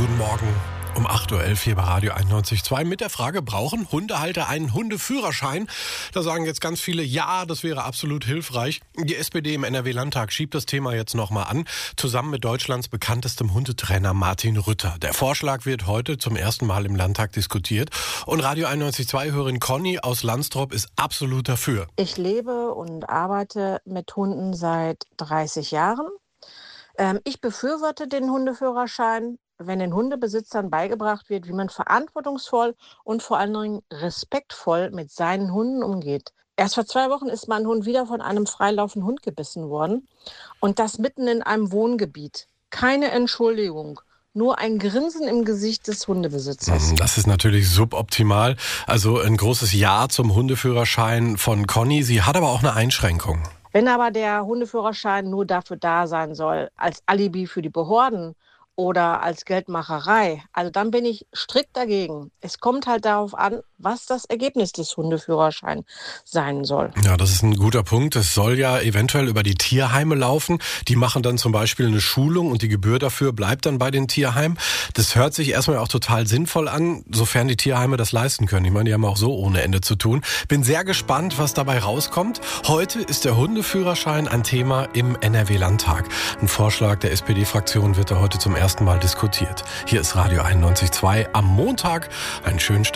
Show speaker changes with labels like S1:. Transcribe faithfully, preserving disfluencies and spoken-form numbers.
S1: Guten Morgen. Um acht Uhr elf hier bei Radio einundneunzig Komma zwei mit der Frage, brauchen Hundehalter einen Hundeführerschein? Da sagen jetzt ganz viele, ja, das wäre absolut hilfreich. Die S P D im N R W-Landtag schiebt das Thema jetzt nochmal an, zusammen mit Deutschlands bekanntestem Hundetrainer Martin Rütter. Der Vorschlag wird heute zum ersten Mal im Landtag diskutiert. Und Radio einundneunzig Komma zwei-Hörerin Conny aus Landstrop ist absolut dafür.
S2: Ich lebe und arbeite mit Hunden seit dreißig Jahren. Ähm, ich befürworte den Hundeführerschein, wenn den Hundebesitzern beigebracht wird, wie man verantwortungsvoll und vor allen Dingen respektvoll mit seinen Hunden umgeht. Erst vor zwei Wochen ist mein Hund wieder von einem freilaufenden Hund gebissen worden. Und das mitten in einem Wohngebiet. Keine Entschuldigung. Nur ein Grinsen im Gesicht des Hundebesitzers.
S1: Das ist natürlich suboptimal. Also ein großes Ja zum Hundeführerschein von Conny. Sie hat aber auch eine Einschränkung.
S2: Wenn aber der Hundeführerschein nur dafür da sein soll, als Alibi für die Behörden oder als Geldmacherei, also dann bin ich strikt dagegen. Es kommt halt darauf an, was das Ergebnis des Hundeführerscheins sein soll.
S1: Ja, das ist ein guter Punkt. Es soll ja eventuell über die Tierheime laufen. Die machen dann zum Beispiel eine Schulung und die Gebühr dafür bleibt dann bei den Tierheimen. Das hört sich erstmal auch total sinnvoll an, sofern die Tierheime das leisten können. Ich meine, die haben auch so ohne Ende zu tun. Bin sehr gespannt, was dabei rauskommt. Heute ist der Hundeführerschein ein Thema im N R W-Landtag. Ein Vorschlag der S P D-Fraktion wird da heute zum ersten Mal diskutiert. Hier ist Radio einundneunzig Komma zwei am Montag. Einen schönen Start.